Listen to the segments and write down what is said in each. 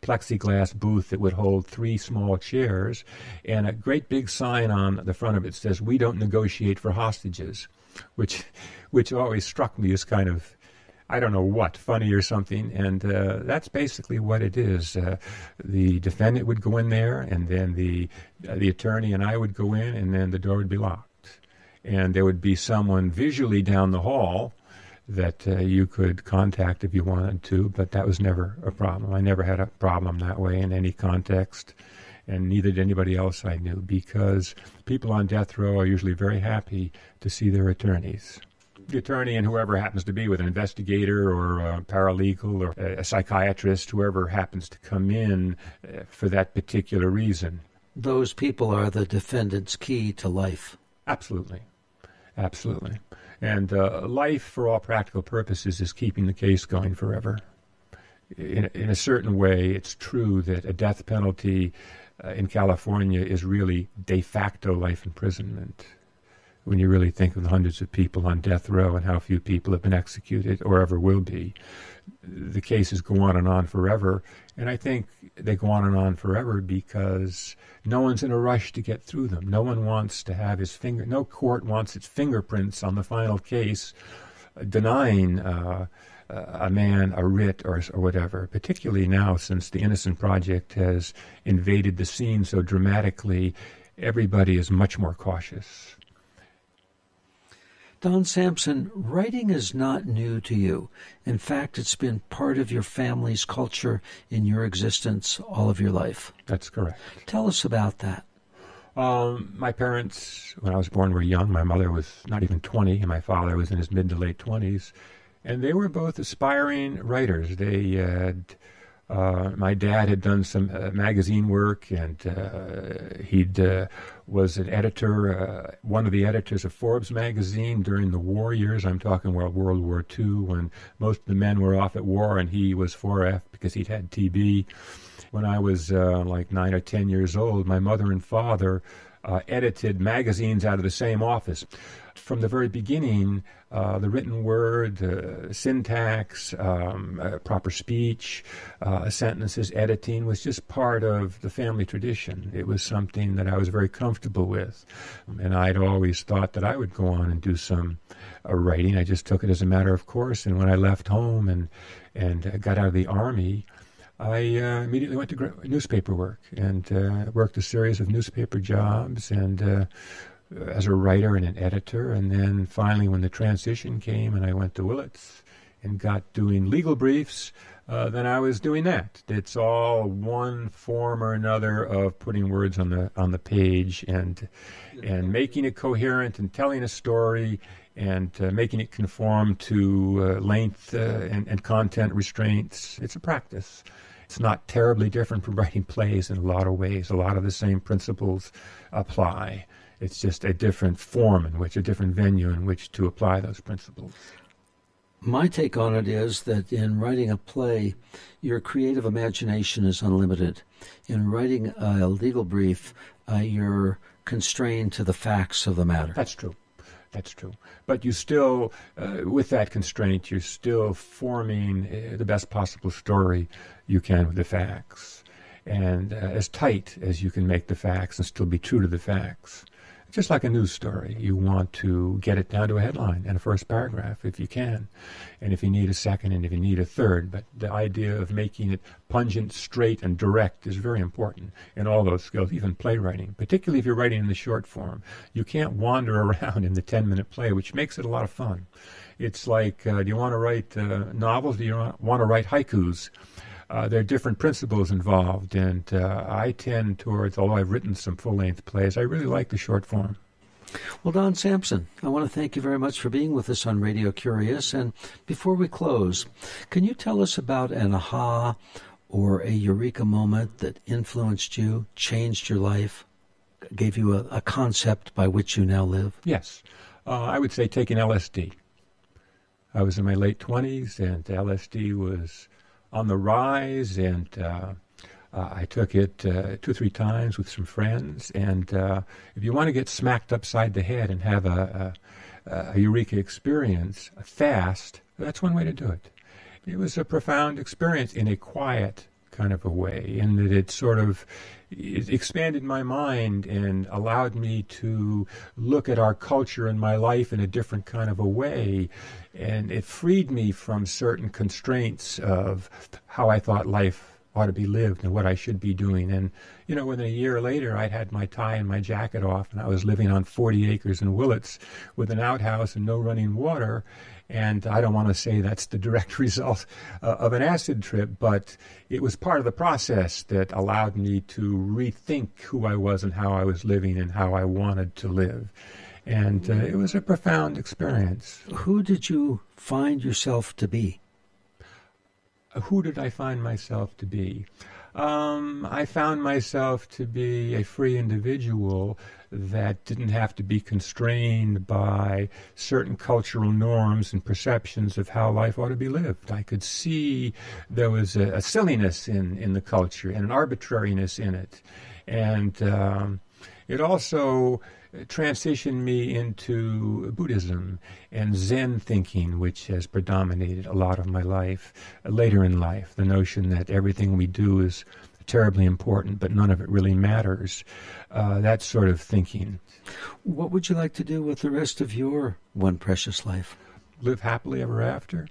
plexiglass booth that would hold 3 small chairs, and a great big sign on the front of it says, "We don't negotiate for hostages," which always struck me as kind of, I don't know what, funny or something. And that's basically what it is. The defendant would go in there, and then the attorney and I would go in, and then the door would be locked. And there would be someone visually down the hall that you could contact if you wanted to, but that was never a problem. I never had a problem that way in any context, and neither did anybody else I knew, because people on death row are usually very happy to see their attorneys. The attorney and whoever happens to be, with an investigator or a paralegal or a psychiatrist, whoever happens to come in for that particular reason. Those people are the defendant's key to life. Absolutely. Absolutely. And life, for all practical purposes, is keeping the case going forever. In a certain way, it's true that a death penalty in California is really de facto life imprisonment. When you really think of the hundreds of people on death row and how few people have been executed or ever will be, the cases go on forever. And I think they go on forever because no one's in a rush to get through them. No one wants to have no court wants its fingerprints on the final case, denying a man a writ or whatever, particularly now since the Innocent Project has invaded the scene so dramatically. Everybody is much more cautious. Don Sampson, writing is not new to you. In fact, it's been part of your family's culture in your existence all of your life. That's correct. Tell us about that. My parents, when I was born, were young. My mother was not even 20, and my father was in his mid to late 20s. And they were both aspiring writers. They had... my dad had done some magazine work, and was an editor, one of the editors of Forbes magazine during the war years. I'm talking World War II, when most of the men were off at war, and he was 4F because he'd had TB. When I was like 9 or 10 years old, my mother and father edited magazines out of the same office. From the very beginning, the written word, syntax, proper speech, sentences, editing was just part of the family tradition. It was something that I was very comfortable with. And I'd always thought that I would go on and do some writing. I just took it as a matter of course. And when I left home and got out of the Army, I immediately went to newspaper work and worked a series of newspaper jobs and as a writer and an editor. And then finally, when the transition came and I went to Willits and got doing legal briefs, then I was doing that. It's all one form or another of putting words on the page and making it coherent and telling a story and making it conform to length and content restraints. It's a practice. It's not terribly different from writing plays in a lot of ways. A lot of the same principles apply. It's just a different form in which, a different venue in which to apply those principles. My take on it is that in writing a play, your creative imagination is unlimited. In writing a legal brief, you're constrained to the facts of the matter. That's true. That's true. But you still, with that constraint, you're still forming the best possible story you can with the facts. And as tight as you can make the facts and still be true to the facts. Just like a news story, you want to get it down to a headline and a first paragraph if you can, and if you need a second and if you need a third. But the idea of making it pungent, straight, and direct is very important in all those skills, even playwriting, particularly if you're writing in the short form. You can't wander around in the 10-minute play, which makes it a lot of fun. It's like, do you want to write novels? Do you want to write haikus? There are different principles involved, and I tend towards, although I've written some full-length plays, I really like the short form. Well, Don Sampson, I want to thank you very much for being with us on Radio Curious. And before we close, can you tell us about an aha or a eureka moment that influenced you, changed your life, gave you a concept by which you now live? Yes. I would say taking LSD. I was in my late 20s, and LSD was on the rise, and I took it 2 or 3 times with some friends. And if you want to get smacked upside the head and have a eureka experience fast, that's one way to do it. It was a profound experience in a quiet kind of a way, and that it expanded my mind and allowed me to look at our culture and my life in a different kind of a way. And it freed me from certain constraints of how I thought life ought to be lived and what I should be doing. And, within a year later, I'd had my tie and my jacket off, and I was living on 40 acres in Willits with an outhouse and no running water. And I don't want to say that's the direct result of an acid trip, but it was part of the process that allowed me to rethink who I was and how I was living and how I wanted to live. And it was a profound experience. Who did you find yourself to be? Who did I find myself to be? I found myself to be a free individual that didn't have to be constrained by certain cultural norms and perceptions of how life ought to be lived. I could see there was a silliness in the culture and an arbitrariness in it. And it also transitioned me into Buddhism and Zen thinking, which has predominated a lot of my life later in life. The notion that everything we do is terribly important, but none of it really matters. That sort of thinking. What would you like to do with the rest of your one precious life? Live happily ever after.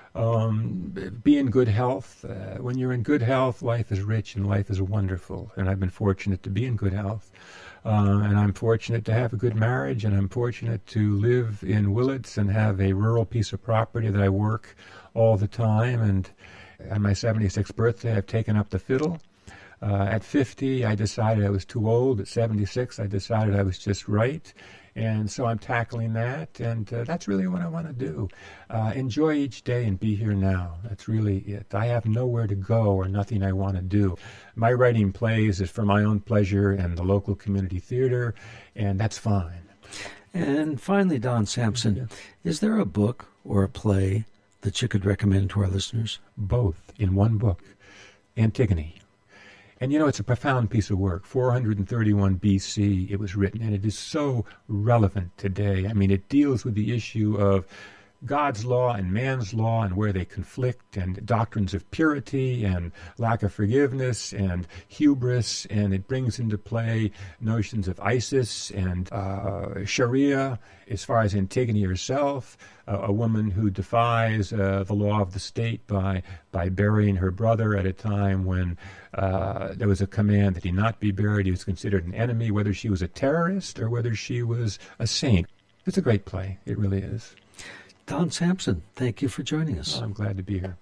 Be in good health. When you're in good health, life is rich and life is wonderful. And I've been fortunate to be in good health. And I'm fortunate to have a good marriage, and I'm fortunate to live in Willits and have a rural piece of property that I work all the time. And on my 76th birthday, I've taken up the fiddle. At 50, I decided I was too old. At 76, I decided I was just right. And so I'm tackling that, and that's really what I want to do. Enjoy each day and be here now. That's really it. I have nowhere to go or nothing I want to do. My writing plays is for my own pleasure and the local community theater, and that's fine. And finally, Don Sampson, is there a book or a play that you could recommend to our listeners? Both in one book, Antigone. And it's a profound piece of work. 431 BC it was written, and it is so relevant today. I mean, it deals with the issue of God's law and man's law and where they conflict, and doctrines of purity and lack of forgiveness and hubris, and it brings into play notions of ISIS and Sharia as far as Antigone herself, a woman who defies the law of the state by burying her brother at a time when there was a command that he not be buried. He was considered an enemy, whether she was a terrorist or whether she was a saint. It's a great play. It really is. Don Sampson, thank you for joining us. I'm glad to be here.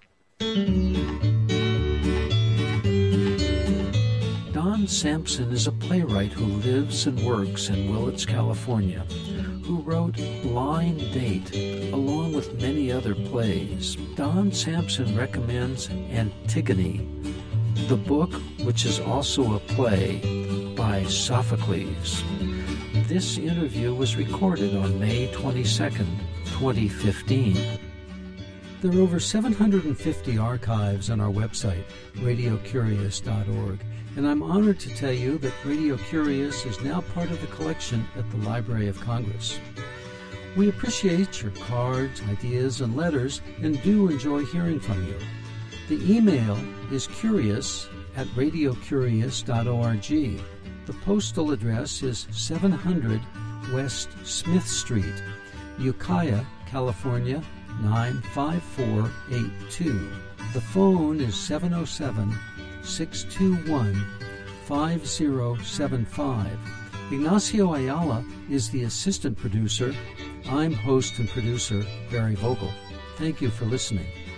Don Sampson is a playwright who lives and works in Willits, California, who wrote Blind Date, along with many other plays. Don Sampson recommends Antigone, the book, which is also a play by Sophocles. This interview was recorded on May 22nd, 2015. There are over 750 archives on our website, radiocurious.org, and I'm honored to tell you that Radio Curious is now part of the collection at the Library of Congress. We appreciate your cards, ideas, and letters, and do enjoy hearing from you. The email is curious@radiocurious.org. The postal address is 700 West Smith Street, Ukiah, California, 95482. The phone is 707-621-5075. Ignacio Ayala is the assistant producer. I'm host and producer Barry Vogel. Thank you for listening.